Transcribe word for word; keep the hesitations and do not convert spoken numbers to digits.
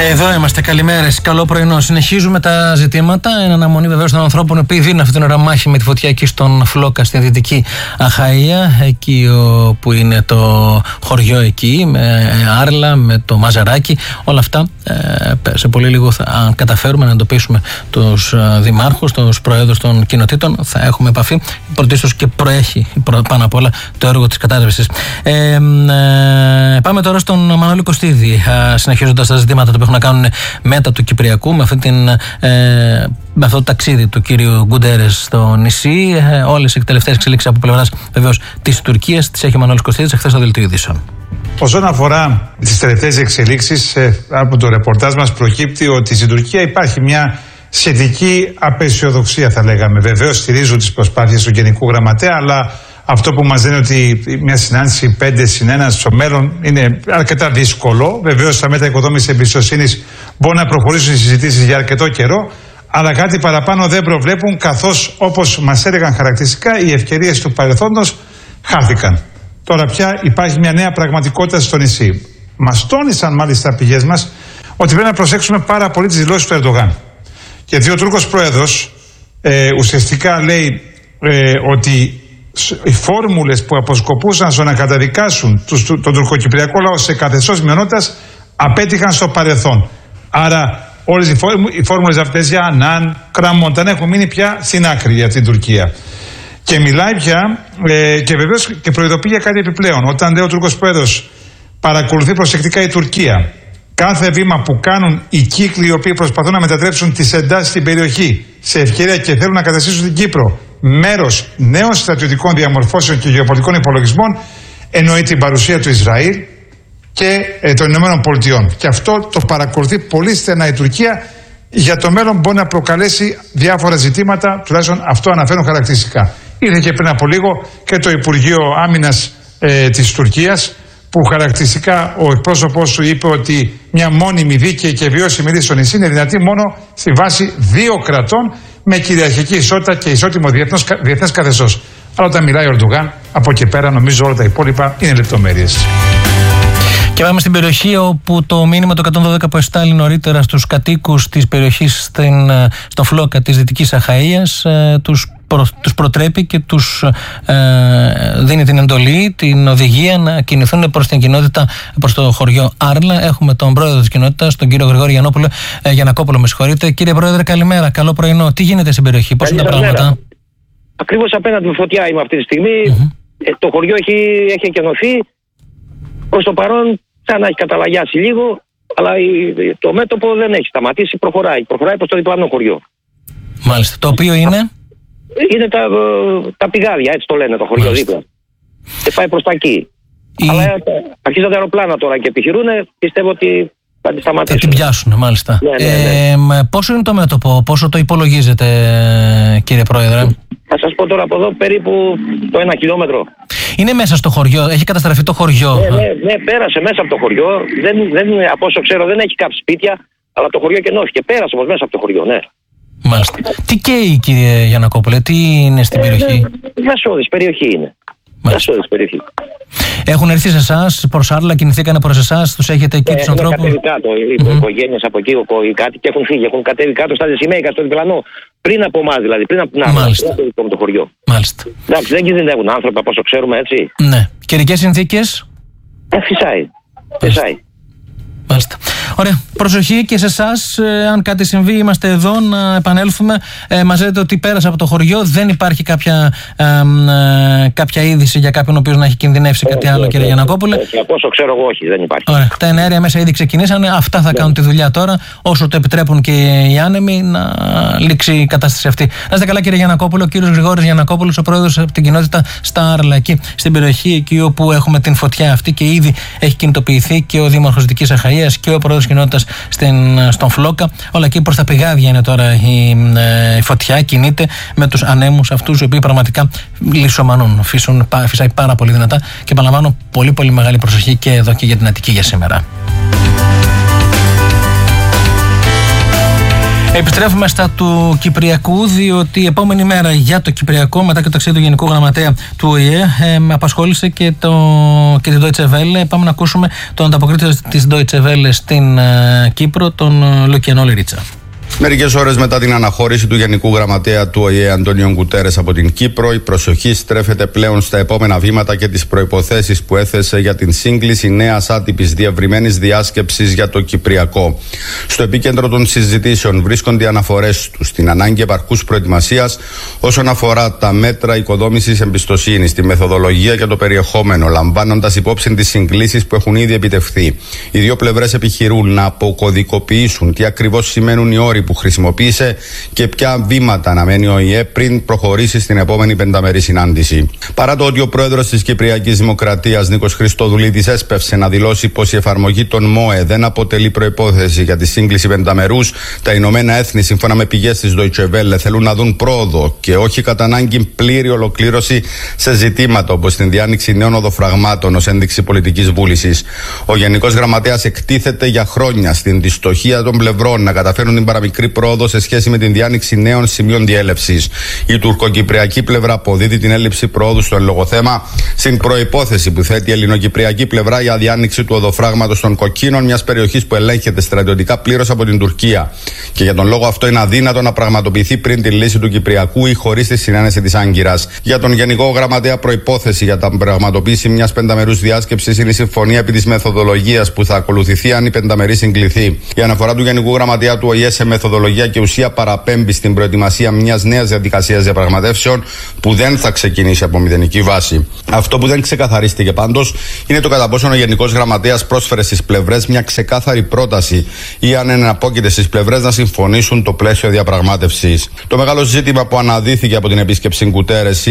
Εδώ είμαστε, καλημέρες, καλό πρωινό. Συνεχίζουμε τα ζητήματα. Εν αναμονή βεβαίως των ανθρώπων που δίνουν αυτή την ώρα μάχη με τη φωτιά εκεί στον Φλόκα, στη Δυτική Αχαΐα, εκεί που είναι το χωριό εκεί, με Άρλα, με το Μαζαράκι. Όλα αυτά σε πολύ λίγο, θα, αν καταφέρουμε να εντοπίσουμε τους δημάρχους, τους προέδρους των κοινοτήτων, θα έχουμε επαφή. Πρωτίστως και προέχει πάνω απ' όλα το έργο της κατάσβεσης. Ε, ε, πάμε τώρα στον Μανώλη Κωστίδη, συνεχίζοντας τα ζητήματα που έχουν να κάνουν μετά του Κυπριακού, με, αυτή την, ε, με αυτό το ταξίδι του κύριου Γκουντέρες στο νησί. Ε, όλες οι τελευταίες εξελίξεις από πλευράς βεβαίως της Τουρκίας τις έχει ο Μανώλης Κωστίδης εχθές στο Δελτίο Ειδήσεων. Όσον αφορά τις τελευταίες εξελίξεις, ε, από το ρεπορτάζ μας προκύπτει ότι στην Τουρκία υπάρχει μια σχετική απεσιοδοξία, θα λέγαμε. Βεβαίως στηρίζουν τις προσπάθειες του Γενικού Γραμματέα, αλλά αυτό που μας λένε ότι μια συνάντηση πέντε συν ένα στο μέλλον είναι αρκετά δύσκολο. Βεβαίως στα μέτρα οικοδόμησης εμπιστοσύνης μπορούν να προχωρήσουν οι συζητήσεις για αρκετό καιρό, αλλά κάτι παραπάνω δεν προβλέπουν, καθώς όπως μας έλεγαν χαρακτηριστικά οι ευκαιρίες του παρελθόντος χάθηκαν. Τώρα πια υπάρχει μια νέα πραγματικότητα στο νησί. Μας τόνισαν μάλιστα πηγές μας ότι πρέπει να προσέξουμε πάρα πολύ τις δηλώσεις του Ερντογάν. Γιατί ο Τούρκος πρόεδρος ε, ουσιαστικά λέει ε, ότι οι φόρμουλες που αποσκοπούσαν στο να καταδικάσουν τους, τον τουρκοκυπριακό λαό σε καθεστώς μειονότητας απέτυχαν στο παρελθόν. Άρα όλες οι, φόρμου, οι φόρμουλες αυτές για Ανάν, Κραμόνταν έχουν μείνει πια στην άκρη για την Τουρκία. Και μιλάει πια ε, και βεβαίως και προειδοποιεί για κάτι επιπλέον. Όταν λέει ο Τούρκος πρόεδρος, παρακολουθεί προσεκτικά η Τουρκία κάθε βήμα που κάνουν οι κύκλοι οι οποίοι προσπαθούν να μετατρέψουν τις εντάσεις στην περιοχή σε ευκαιρία και θέλουν να καταστήσουν την Κύπρο μέρος νέων στρατιωτικών διαμορφώσεων και γεωπολιτικών υπολογισμών, εννοεί την παρουσία του Ισραήλ και ε, των Ηνωμένων Πολιτειών. Και αυτό το παρακολουθεί πολύ στενά η Τουρκία. Για το μέλλον μπορεί να προκαλέσει διάφορα ζητήματα, τουλάχιστον αυτό αναφέρουν χαρακτηριστικά. Ήρθε και πριν από λίγο και το Υπουργείο Άμυνας ε, της Τουρκίας, που χαρακτηριστικά ο εκπρόσωπός του είπε ότι μια μόνιμη, δίκαιη και βιώσιμη λύση στο νησί είναι δυνατή μόνο στη βάση δύο κρατών με κυριαρχική ισότητα και ισότιμο διεθνές καθεστώς. Αλλά όταν μιλάει ο Ερντογάν, από εκεί πέρα νομίζω όλα τα υπόλοιπα είναι λεπτομέρειες. Και πάμε στην περιοχή όπου το μήνυμα του εκατόν δώδεκα που εστάλει νωρίτερα στους κατοίκους της περιοχής στην, στον Φλόκα της Δυτικής Αχαΐας τους, προ, τους προτρέπει και τους ε, δίνει την εντολή, την οδηγία να κινηθούν προς την κοινότητα, προς το χωριό Άρλα. Έχουμε τον πρόεδρο της κοινότητας, τον κύριο Γρηγόρη Γιαννόπουλο, ε, Γιαννακόπουλο, με συγχωρείτε. Κύριε Πρόεδρε, καλημέρα, καλό πρωινό. Τι γίνεται στην περιοχή, πώς είναι τα πράγματα? Ακριβώς απέναντι με φωτιά είμαι αυτή τη στιγμή. Mm-hmm. Ε, το χωριό έχει, έχει εκενωθεί. Προς το παρόν, σαν να έχει καταλαγιάσει λίγο, αλλά το μέτωπο δεν έχει σταματήσει, προχωράει. Προχωράει προς το διπλανό χωριό. Μάλιστα. Το οποίο είναι? Είναι τα, τα πηγάδια, έτσι το λένε, το χωριό δίπλα. Και πάει προς τα εκεί. Η... Αλλά αρχίζουν τα αεροπλάνα τώρα και επιχειρούν, πιστεύω ότι θα τη σταματήσουν. Θα την πιάσουν, μάλιστα. Ναι, ναι, ναι. Ε, πόσο είναι το μέτωπο, πόσο το υπολογίζετε, κύριε Πρόεδρε? Θα σας πω τώρα από εδώ περίπου το ένα χιλιόμετρο. Είναι μέσα στο χωριό, έχει καταστραφεί το χωριό? Ναι, ναι, ναι, πέρασε μέσα από το χωριό. Δεν, δεν, από όσο ξέρω δεν έχει κάψει σπίτια, αλλά το χωριό κενώθηκε. Πέρασε όμως μέσα από το χωριό, ναι. Μάλιστα. Τι καίει, κύριε Γιαννακόπουλε, τι είναι στην ε, περιοχή? Δασόδης περιοχή είναι. Δασόδης περιοχή. Έχουν έρθει σε εσάς, προς Άρλα, κινηθήκανε προς εσάς, τους έχετε εκεί ε, τους ανθρώπους? Έχουν κατέβει κάτω, οι mm-hmm. οικογένειες από εκεί, οι κάτοικοι έχουν φύγει, έχουν κατέβει κάτω στα Δεσημαίκα, στο διπλανό. Πριν από εμάς δηλαδή, πριν από την Άρλα, πριν από το χωριό. Μάλιστα. Εντάξει, δεν κινδυνεύουν άνθρωποι από όσο ξέρουμε, έτσι. Ναι. Καιρικές συνθήκες? Ε, φυσάει. Φυσάει. Μάλιστα. Ωραία. Προσοχή και σε εσάς, ε, αν κάτι συμβεί, είμαστε εδώ να επανέλθουμε. Ε, μας λέτε ότι πέρασε από το χωριό, δεν υπάρχει κάποια, ε, ε, κάποια είδηση για κάποιον ο οποίος να έχει κινδυνεύσει κάτι άλλο, κύριε Γιαννακόπουλε? Όχι, από όσο ξέρω εγώ, όχι, δεν υπάρχει. Ωραία. Τα εναέρια μέσα ήδη ξεκινήσανε, αυτά θα yeah. κάνουν τη δουλειά τώρα, όσο το επιτρέπουν και οι άνεμοι, να λήξει η κατάσταση αυτή. Να είστε καλά, κύριε Γιαννακόπουλο. Ο κύριος Γρηγόρης Γιαννακόπουλος, ο πρόεδρος από την κοινότητα στα Άρλα, εκεί στην περιοχή, εκεί όπου έχουμε την φωτιά αυτή και ήδη έχει κινητοποιηθεί και ο Δήμαρχος Δυτικής Αχαΐας και ο πρόεδρος κοινότητας στον Φλόκα. Όλα εκεί προς τα πηγάδια είναι τώρα η, η φωτιά, κινείται με τους ανέμους αυτούς οι οποίοι πραγματικά λυσομανούν, φύσουν, φυσάει πάρα πολύ δυνατά και επαναλαμβάνω πολύ πολύ μεγάλη προσοχή και εδώ και για την Αττική για σήμερα. Επιστρέφουμε στα του Κυπριακού, διότι η επόμενη μέρα για το Κυπριακό, μετά και το ταξίδι του Γενικού Γραμματέα του Ο Η Ε, ε, απασχόλησε και, το, και την Deutsche Welle. Πάμε να ακούσουμε τον ανταποκρίτη της Deutsche Welle στην ε, Κύπρο, τον ε, Λουκιανό Λερίτσα. Μερικές ώρες μετά την αναχώρηση του Γενικού Γραμματέα του Ο Η Ε Αντώνιο Γκουτέρες από την Κύπρο, η προσοχή στρέφεται πλέον στα επόμενα βήματα και τις προϋποθέσεις που έθεσε για την σύγκληση νέας άτυπης διευρυμένης διάσκεψης για το Κυπριακό. Στο επίκεντρο των συζητήσεων βρίσκονται οι αναφορές του στην ανάγκη επαρκούς προετοιμασίας όσον αφορά τα μέτρα οικοδόμησης εμπιστοσύνης, τη μεθοδολογία και το περιεχόμενο, λαμβάνοντας υπόψη τις συγκλήσεις που έχουν ήδη επιτευχθεί. Οι δύο πλευρές επιχειρούν να αποκωδικοποιήσουν τι ακριβώς σημαίνουν οι όροι που χρησιμοποίησε και ποια βήματα αναμένει ο Ο Η Ε πριν προχωρήσει στην επόμενη πενταμερή συνάντηση. Παρά το ότι ο πρόεδρος της Κυπριακής Δημοκρατίας, Νίκος Χριστοδουλίδης, έσπευσε να δηλώσει πως η εφαρμογή των ΜΟΕ δεν αποτελεί προϋπόθεση για τη σύγκληση πενταμερούς, τα Ηνωμένα Έθνη, σύμφωνα με πηγές της Deutsche Welle, θέλουν να δουν πρόοδο και όχι κατά ανάγκη πλήρη ολοκλήρωση σε ζητήματα όπως την διάνοιξη νέων οδοφραγμάτων ως ένδειξη πολιτικής βούλησης. Ο Γενικός Γραμματέας εκτίθεται για χρόνια στην δυστοχία των πλευρών να καταφέρουν την παραμικρή πρόοδο σε σχέση με την διάνοιξη νέων σημείων διέλευσης. Η τουρκοκυπριακή πλευρά αποδίδει την έλλειψη πρόοδου στο εν λόγω θέμα στην προϋπόθεση που θέτει η ελληνοκυπριακή πλευρά για διάνοιξη του οδοφράγματος των Κοκκίνων, μιας περιοχής που ελέγχεται στρατιωτικά πλήρως από την Τουρκία. Και για τον λόγο αυτό είναι αδύνατο να πραγματοποιηθεί πριν τη λύση του Κυπριακού ή χωρίς τη συνένεση της Άγκυρας. Για τον Γενικό Γραμματέα, προϋπόθεση για την πραγματοποίηση μιας πενταμερούς διάσκεψης είναι η συμφωνία επί της μεθοδολογίας που θα ακολουθηθεί αν η πενταμερή συγκληθεί. Η αναφορά του Γενικού Γραμματέα του Ο Η Ε σε μεθοδολογία και ουσία παραπέμπει στην προετοιμασία μιας νέας διαδικασίας διαπραγματεύσεων που δεν θα ξεκινήσει από μηδενική βάση. Αυτό που δεν ξεκαθαρίστηκε πάντως είναι το κατά πόσον ο Γενικός Γραμματέας πρόσφερε στις πλευρές μια ξεκάθαρη πρόταση ή αν εναπόκειται στις πλευρές να συμφωνήσουν το πλαίσιο διαπραγμάτευσης. Το μεγάλο ζήτημα που αναδύθηκε από την επίσκεψη Γκουτέρες